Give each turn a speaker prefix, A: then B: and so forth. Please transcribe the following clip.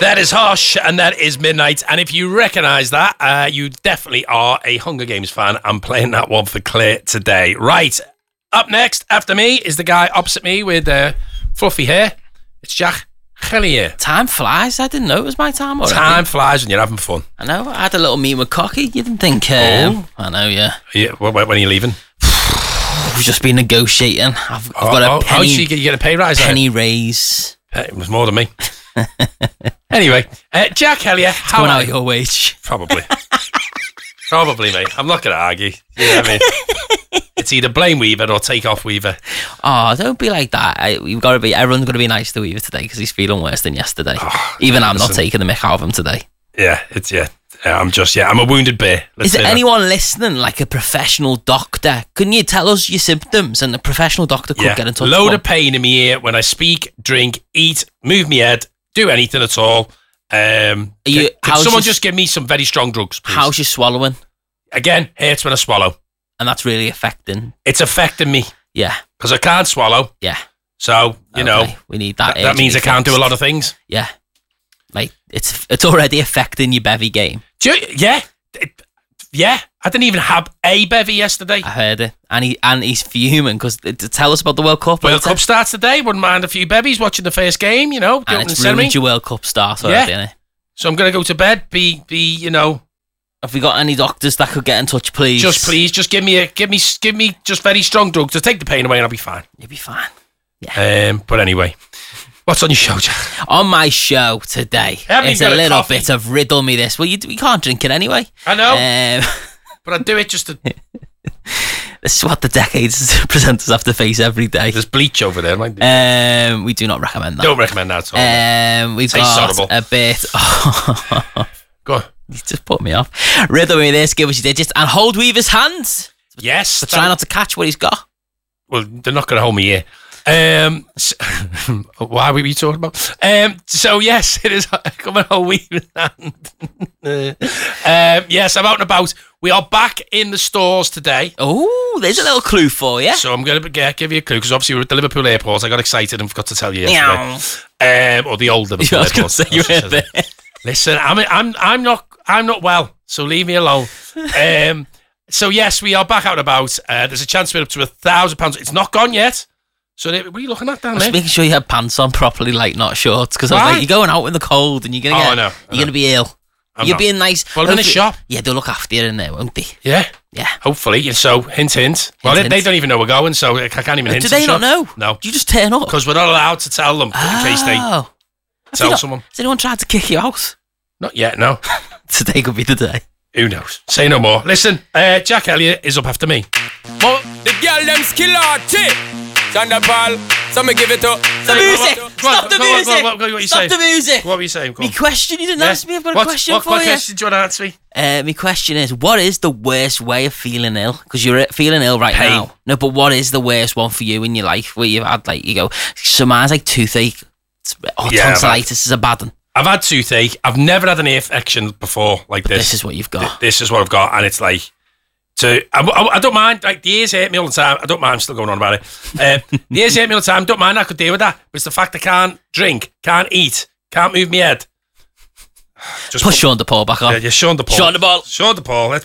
A: That is Hush, and that is Midnight. And if you recognise that, you definitely are a Hunger Games fan. I'm playing that one for Claire today. Right, up next, after me, is the guy opposite me with fluffy hair. It's Jack Hellier.
B: Time flies. I didn't know it was my time already.
A: Time flies when you're having fun.
B: I know. I had a little meet with Cocky. You didn't think... I know, yeah.
A: When are you leaving?
B: We've just been negotiating. I've got a penny...
A: you get a pay rise?
B: Penny raise.
A: It was more than me. Anyway, Jack Hellier.
B: It's going out your wage.
A: Probably. Probably, mate. I'm not going to argue. You know what I mean? It's either blame Weaver or take off Weaver.
B: Oh, don't be like that. Everyone's got to be nice to Weaver today because he's feeling worse than yesterday. Even I'm not taking the mick out of him today.
A: Yeah, I'm a wounded bear.
B: Is there anyone listening, like a professional doctor? Can you tell us your symptoms and a professional doctor could get in touch?
A: Load of pain in my ear when I speak, drink, eat, move my head, do anything at all. Can someone just give me some very strong drugs, please?
B: How's your swallowing?
A: Again, hurts when I swallow.
B: And that's really affecting...
A: It's affecting me.
B: Yeah.
A: Because I can't swallow.
B: Yeah.
A: So, you know...
B: We need that.
A: That means I can't do a lot of things.
B: Yeah. Like, it's already affecting your bevy game.
A: Yeah. I didn't even have a bevy yesterday.
B: I heard it. And he's fuming because... Tell us about the World Cup.
A: World Cup starts today. Wouldn't mind a few bevies watching the first game, you know.
B: And it's ruined your World Cup start already, innit?
A: So I'm going to go to bed, you know...
B: Have we got any doctors that could get in touch, please?
A: Just give me just very strong drugs to take the pain away and I'll be fine.
B: You'll be fine. Yeah.
A: But anyway, what's on your show, Jack?
B: On my show today, it's a little bit of riddle me this. Well, you can't drink it anyway.
A: I know. But I do it just to...
B: This is what the decades presenters have to face every day.
A: There's bleach over there, might
B: we do not recommend that.
A: Don't recommend that at all.
B: We've got a bit...
A: Go on.
B: You just put me off. Riddle me this, give us your digits, and hold Weaver's hands.
A: Yes.
B: But try not to catch what he's got.
A: Well, they're not going to hold me here. Why were we talking about? So yes, it is. Come and hold Weaver's hand. Yes, I'm out and about. We are back in the stores today.
B: Oh, there's a little clue for you.
A: So I'm going to give you a clue because obviously we're at the Liverpool airport. I got excited and forgot to tell you yesterday. Or the old Liverpool airport.
B: Say you were there.
A: Listen, I'm not well, so leave me alone. So yes, we are back out and about. There's a chance to win up to £1,000. It's not gone yet. So what are you looking at down there?
B: Just making sure you have pants on properly, like not shorts, because I was like, you're going out in the cold and you're gonna you're gonna be ill. You're being nice.
A: Well, I'm in the shop.
B: Yeah, they'll look after you in there, won't they?
A: Yeah.
B: Yeah.
A: Hopefully. So, hint. Well, they don't even know we're going, so I can't even hint.
B: Do they not know?
A: No.
B: Do you just turn up?
A: Because we're not allowed to tell them in case they tell someone.
B: Has anyone tried to kick you out?
A: Not yet, no.
B: Today could be the day.
A: Who knows? Say no more. Listen, Jack Hellier is up after me.
C: But the girl them skill arty. Chanda Paul, so me give it up.
B: The music! Stop the music!
A: What are you
B: Stop
A: saying?
B: the music!
A: What were you saying?
B: Me question, you didn't ask me. I've got a question for you.
A: What question do you want to answer me?
B: My question is, what is the worst way of feeling ill? Because you're feeling ill right now. No, but what is the worst one for you in your life where you've had, like, you go, so mine's like toothache. Tonsillitis is a bad one.
A: I've had toothache. I've never had an ear infection before like this.
B: This is what you've got.
A: This is what I've got, and it's like... So I don't mind, like, the ears hurt me all the time. I don't mind, I'm still going on about it. The ears hurt me all the time, don't mind, I could deal with that. But it's the fact I can't drink, can't eat, can't move my head.
B: Just put Sean DePaul back on.
A: Yeah, Sean DePaul.
B: Sean DePaul.
A: Sean DePaul, let's